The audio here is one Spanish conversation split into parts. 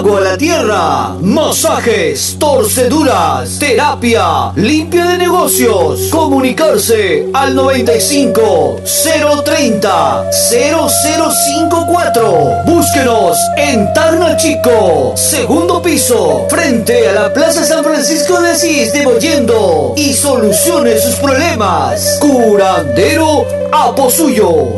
agua a la tierra, masajes, torceduras, terapia, limpia de negocios. Comunicarse al 95 030 0054. Búsquenos en Tacna Chico, segundo piso, frente a la Plaza San Francisco de Asís de Mollendo, y solucione sus problemas. Curandero Aposuyo.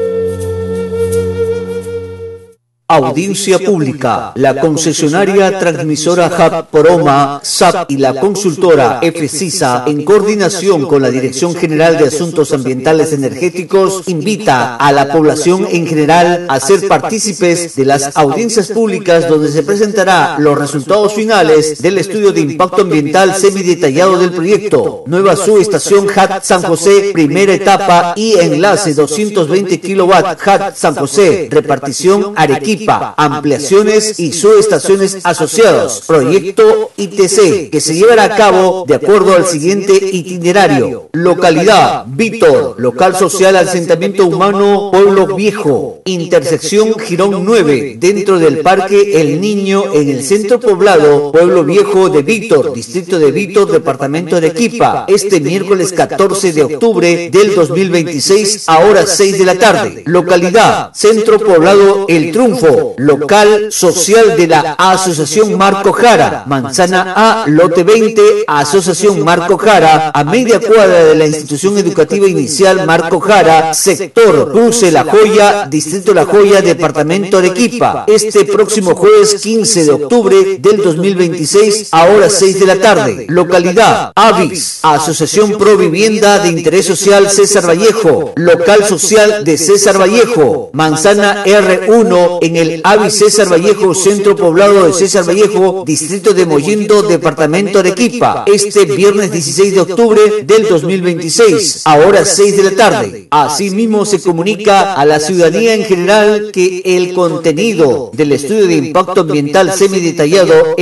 Audiencia pública. La concesionaria transmisora HAP Poroma, SAP y la consultora FCISA, en coordinación con la Dirección General de Asuntos Ambientales Energéticos, invita a la población en general a ser partícipes de las audiencias públicas donde se presentará los resultados finales del estudio de impacto ambiental semidetallado del proyecto. Nueva subestación HAT San José, primera etapa y enlace 220 kW HAT San José, repartición Arequipa. Ampliaciones y subestaciones asociados. Proyecto ITC, que se llevará a cabo de acuerdo al siguiente itinerario. Localidad: Víctor, local social asentamiento humano Pueblo Viejo. Intersección Girón 9, dentro del Parque El Niño, en el centro poblado Pueblo Viejo de Víctor, distrito de Víctor, departamento de Arequipa. Este miércoles 14 de octubre del 2026 a horas 6 de la tarde. Localidad: Centro Poblado El Triunfo, local social de la Asociación Marco Jara, Manzana A, lote 20, Asociación Marco Jara, a media cuadra de la institución educativa inicial Marco Jara, sector Cruce La Joya, distrito La Joya, departamento de Arequipa. Este próximo jueves 15 de octubre del 2026 a horas 6 de la tarde. Localidad: Avis, Asociación Pro Vivienda de Interés Social César Vallejo, local social de César Vallejo, Manzana R1, en el Avis César Vallejo, centro poblado de César Vallejo, distrito de Mollendo, departamento de Arequipa. Este viernes 16 de octubre del 2026 a horas 6 de la tarde. Asimismo, se comunica a la ciudadanía en general que el contenido del estudio de impacto ambiental semidetallado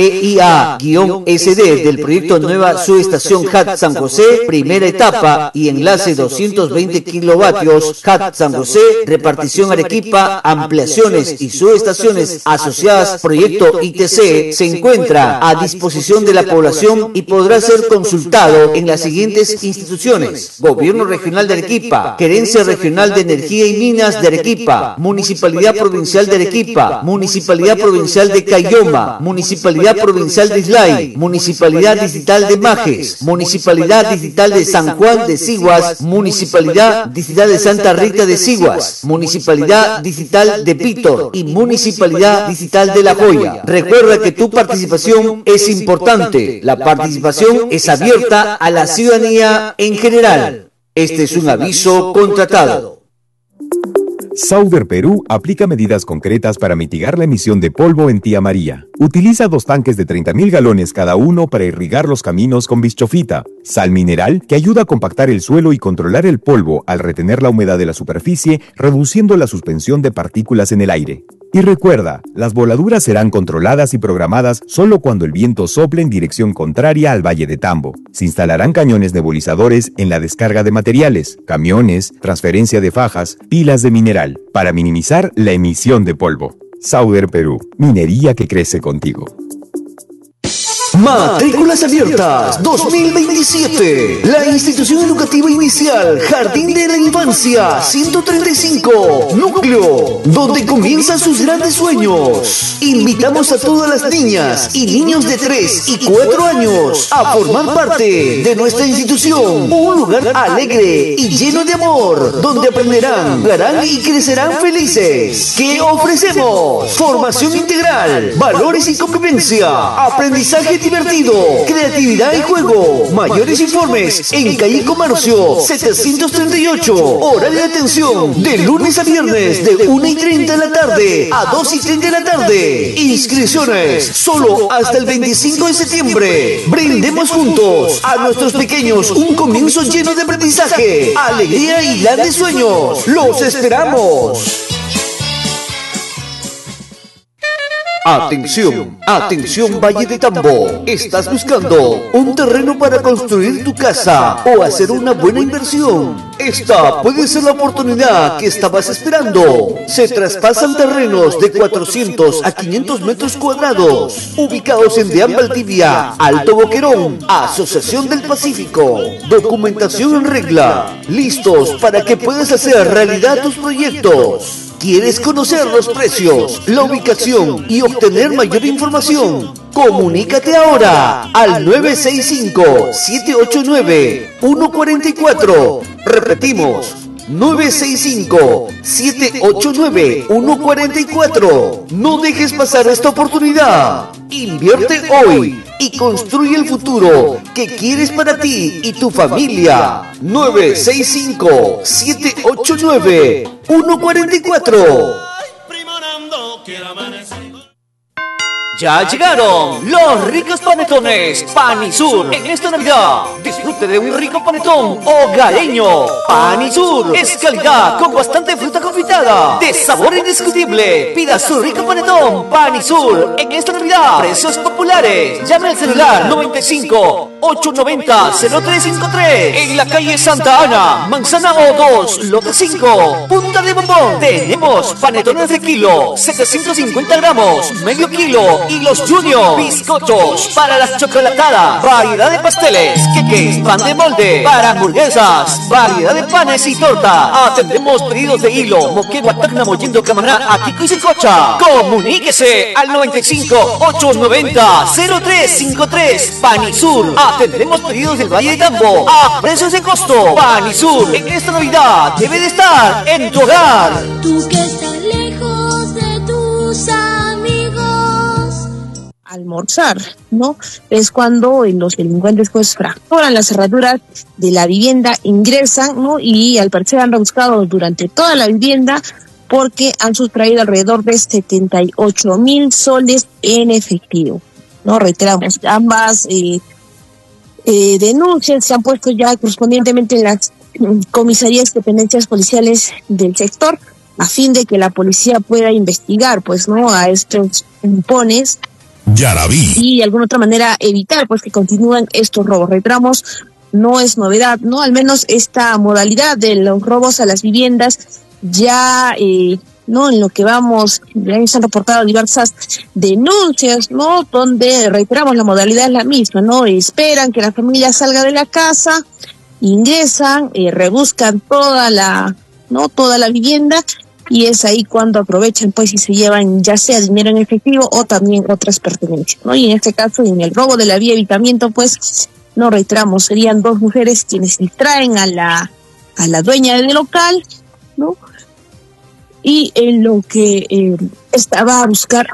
EIA-SD del proyecto Nueva Subestación HAT San José, primera etapa y enlace 220 kilovatios HAT San José, repartición Arequipa, ampliaciones y subestaciones asociadas proyecto ITC, se encuentra a disposición de la población y podrá ser consultado en las siguientes instituciones: Gobierno Regional de Arequipa, Gerencia Regional de Energía y Minas de Arequipa, Municipalidad Provincial de Arequipa, Municipalidad Provincial de Cayoma, Municipalidad Provincial de Islay, Municipalidad Distrital de Majes, Municipalidad Distrital de San Juan de Siguas, Municipalidad Distrital de Santa Rita de Siguas, Municipalidad Distrital de Víctor y Municipalidad Distrital de La Joya. Recuerda que tu participación es importante. La participación es abierta a la ciudadanía en general. Este es un aviso contratado. Sauder Perú aplica medidas concretas para mitigar la emisión de polvo en Tía María. Utiliza 2 tanques de 30.000 galones cada uno para irrigar los caminos con bischofita, sal mineral que ayuda a compactar el suelo y controlar el polvo al retener la humedad de la superficie, reduciendo la suspensión de partículas en el aire. Y recuerda, las voladuras serán controladas y programadas solo cuando el viento sople en dirección contraria al Valle de Tambo. Se instalarán cañones nebulizadores en la descarga de materiales, camiones, transferencia de fajas, pilas de mineral, para minimizar la emisión de polvo. Sauder Perú, minería que crece contigo. Matrículas abiertas 2027. La institución educativa inicial Jardín de la Infancia 135 Núcleo, donde comienzan sus grandes sueños. Invitamos a todas las niñas y niños de 3 y 4 años a formar parte de nuestra institución. Un lugar alegre y lleno de amor, donde aprenderán, jugarán y crecerán felices. ¿Qué ofrecemos? Formación integral, valores y convivencia, aprendizaje divertido, creatividad y juego. Mayores informes en calle Comercio 738. Horario de atención de lunes a viernes de 1:30 de la tarde a 2:30 de la tarde. Inscripciones solo hasta el 25 de septiembre. Brindemos juntos a nuestros pequeños un comienzo lleno de aprendizaje, alegría y grandes sueños. ¡Los esperamos! Atención, atención Valle de Tambo. ¿Estás buscando un terreno para construir tu casa o hacer una buena inversión? Esta puede ser la oportunidad que estabas esperando. Se traspasan terrenos de 400 a 500 metros cuadrados, ubicados en Deán Valdivia, Alto Boquerón, Asociación del Pacífico. Documentación en regla, listos para que puedas hacer realidad tus proyectos. ¿Quieres conocer los precios, la ubicación y obtener mayor información? Comunícate ahora al 965-789-144. Repetimos, 965-789-144. No dejes pasar esta oportunidad. Invierte hoy y construye el futuro que quieres para ti y tu familia. 965-789-144. Ya llegaron los ricos panetones Panisur. En esta Navidad disfrute de un rico panetón hogareño. Panisur es calidad con bastante fruta confitada, de sabor indiscutible. Pida su rico panetón Panisur en esta Navidad. Precios populares. Llame al celular 95-890-0353 en la calle Santa Ana, Manzana O2, lote 5, Punta de Bombón. Tenemos panetones de kilo, 750 gramos, medio kilo y los Junior, bizcochos para las chocolatadas, variedad de pasteles, queques, pan de molde, para hamburguesas, variedad de panes y torta. Atendemos pedidos de hilo, moquegua, tacna, mollendo, camará, atico y secocha. Comuníquese al 95-890-0353. Panisur. Atendemos pedidos del Valle de Tambo a precios de costo. Panisur, en esta Navidad debe de estar en tu hogar. Tú que estás lejos de tus amigos. Almorzar, ¿no? Es cuando los delincuentes pues fracturan las cerraduras de la vivienda, ingresan, ¿no? Y al parecer han rebuscado durante toda la vivienda porque han sustraído alrededor de 78,000 soles en efectivo, ¿no? Reiteramos, ambas denuncias se han puesto ya correspondientemente en las comisarías, dependencias policiales del sector, a fin de que la policía pueda investigar, pues, ¿no? A estos impones y de alguna otra manera evitar pues que continúen estos robos. Reiteramos, no es novedad, ¿no? Al menos esta modalidad de los robos a las viviendas ya no, en lo que vamos, ya se han reportado diversas denuncias, ¿no? Donde reiteramos la modalidad es la misma, ¿no? Esperan que la familia salga de la casa, ingresan, rebuscan toda la vivienda. Y es ahí cuando aprovechan pues y se llevan ya sea dinero en efectivo o también otras pertenencias, ¿no? Y en este caso, en el robo de la vía evitamiento, pues, no reiteramos, serían dos mujeres quienes distraen a la dueña del local, ¿no? Y en lo que va a buscar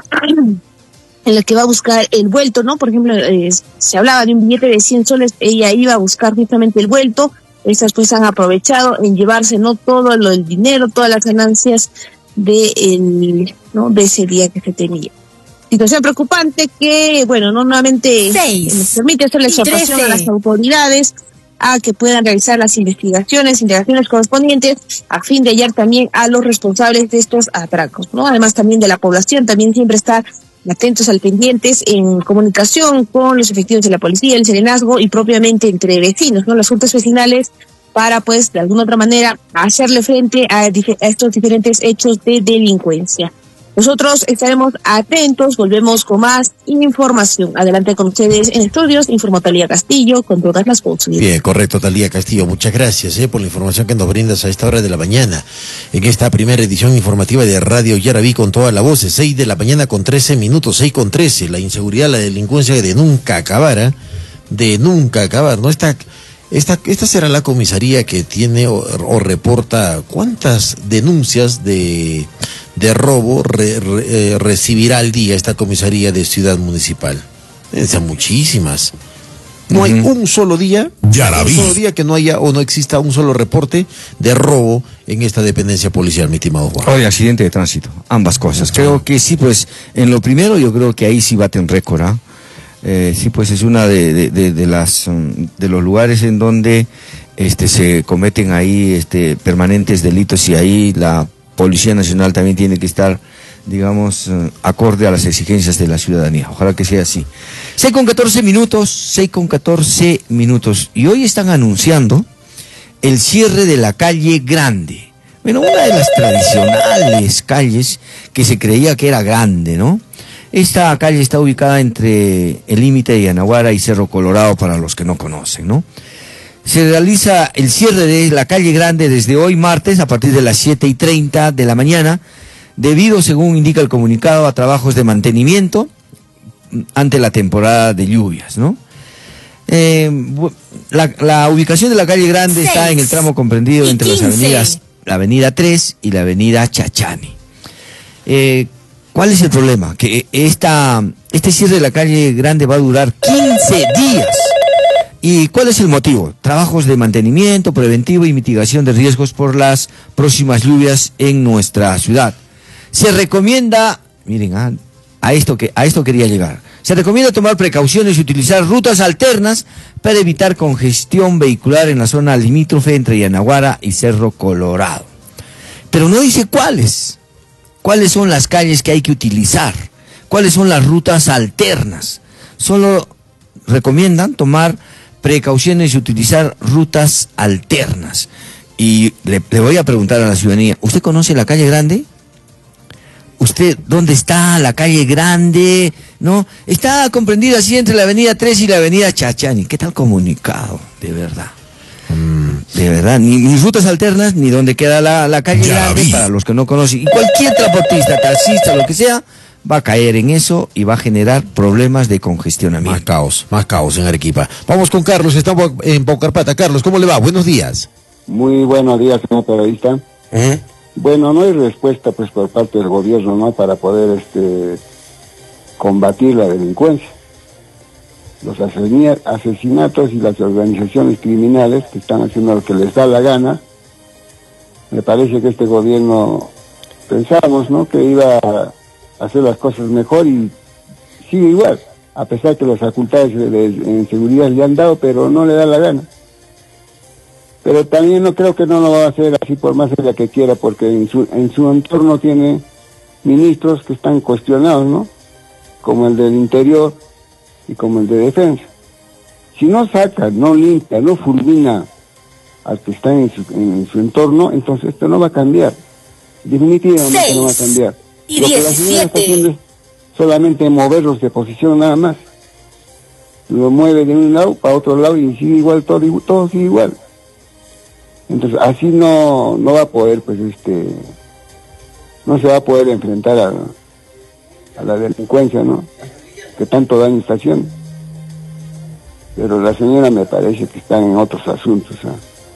el vuelto, ¿no? Por ejemplo, se hablaba de un billete de 100 soles, ella iba a buscar justamente el vuelto. Estas pues han aprovechado en llevarse no todo el dinero, todas las ganancias de ese día que se tenía. Situación preocupante que, bueno, no nuevamente nos permite hacer la exhortación a las autoridades a que puedan realizar las indagaciones correspondientes a fin de hallar también a los responsables de estos atracos, ¿no? Además también de la población, también siempre está atentos al pendientes en comunicación con los efectivos de la policía, el serenazgo y propiamente entre vecinos, ¿no? Las juntas vecinales para pues de alguna otra manera hacerle frente a estos diferentes hechos de delincuencia. Nosotros estaremos atentos, volvemos con más información. Adelante con ustedes en estudios, informó Talía Castillo con todas las voces. Bien, correcto, Talía Castillo, muchas gracias por la información que nos brindas a esta hora de la mañana, en esta primera edición informativa de Radio Yaraví con toda la voz, 6 de la mañana con 13 minutos, 6:13, la inseguridad, la delincuencia de nunca acabar, ¿no? Esta será la comisaría que tiene o reporta cuántas denuncias de robo recibirá al día esta comisaría de Ciudad Municipal. Son muchísimas. No hay un solo día, que no haya o no exista un solo reporte de robo en esta dependencia policial, mi estimado Juan. Hoy accidente de tránsito, ambas cosas. Creo que sí, pues, en lo primero yo creo que ahí sí baten récord, ¿ah? Sí, pues es una de los lugares en donde se cometen ahí permanentes delitos, y ahí la Policía Nacional también tiene que estar digamos, acorde a las exigencias de la ciudadanía. Ojalá que sea así. 6:14 minutos. Y hoy están anunciando el cierre de la calle Grande. Bueno, una de las tradicionales calles que se creía que era grande, ¿no? Esta calle está ubicada entre el límite de Yanaguara y Cerro Colorado, para los que no conocen, ¿no? Se realiza el cierre de la calle Grande desde hoy martes a partir de las 7:30 de la mañana, debido, según indica el comunicado, a trabajos de mantenimiento ante la temporada de lluvias, ¿no? La ubicación de la calle Grande está en el tramo comprendido entre las avenidas, la avenida 3 y la avenida Chachani. ¿Cuál es el problema? Que este cierre de la calle Grande va a durar 15 días. ¿Y cuál es el motivo? Trabajos de mantenimiento preventivo y mitigación de riesgos por las próximas lluvias en nuestra ciudad. Se recomienda, miren, a esto quería llegar. Se recomienda tomar precauciones y utilizar rutas alternas para evitar congestión vehicular en la zona limítrofe entre Yanaguara y Cerro Colorado. Pero no dice cuáles. ¿Cuáles son las calles que hay que utilizar? ¿Cuáles son las rutas alternas? Solo recomiendan tomar precauciones y utilizar rutas alternas. Y le voy a preguntar a la ciudadanía, ¿usted conoce la calle Grande? ¿Usted dónde está la calle Grande? ¿No? Está comprendida así entre la avenida 3 y la avenida Chachani. ¿Qué tal comunicado? De verdad. De verdad, ni rutas alternas, ni dónde queda la calle Grande, para los que no conocen. Y cualquier transportista, taxista, lo que sea, va a caer en eso y va a generar problemas de congestionamiento. Más caos en Arequipa. Vamos con Carlos, estamos en Paucarpata. Carlos, ¿cómo le va? Buenos días. Muy buenos días, señor periodista. Bueno, no hay respuesta pues por parte del gobierno, ¿no?, para poder combatir la delincuencia. Los asesinatos y las organizaciones criminales que están haciendo lo que les da la gana. Me parece que este gobierno, pensamos, ¿no?, que iba a hacer las cosas mejor y sigue igual, a pesar que las facultades en seguridad le han dado, pero no le da la gana. Pero también no creo que no lo va a hacer así por más de la que quiera, porque en su entorno tiene ministros que están cuestionados, ¿no?, como el del Interior y como el de Defensa. Si no saca, no limpia, no fulmina al que está en su entorno, entonces esto no va a cambiar. Definitivamente no va a cambiar. Lo que la señora está haciendo es solamente moverlos de posición nada más. Lo mueve de un lado para otro lado y sigue igual, todo sigue igual. Entonces así no va a poder, pues no se va a poder enfrentar a la delincuencia, ¿no?, que tanto daño está haciendo. Pero la señora me parece que están en otros asuntos, ¿eh?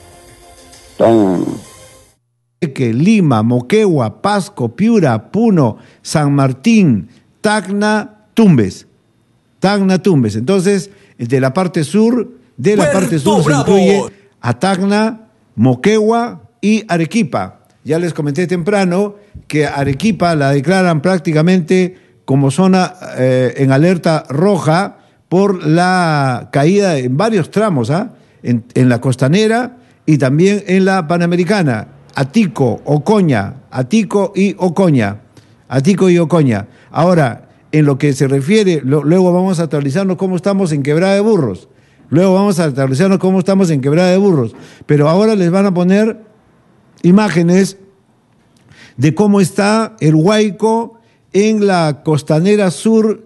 Están que Lima, Moquegua, Pasco, Piura, Puno, San Martín, Tacna, Tumbes. Entonces, de la parte sur se incluye a Tacna, Moquegua y Arequipa. Ya les comenté temprano que Arequipa la declaran prácticamente como zona en alerta roja por la caída en varios tramos, en la costanera y también en la panamericana. Atico y Ocoña. Ahora, en lo que se refiere, luego vamos a actualizarnos cómo estamos en Quebrada de Burros. Pero ahora les van a poner imágenes de cómo está el Huayco en la costanera sur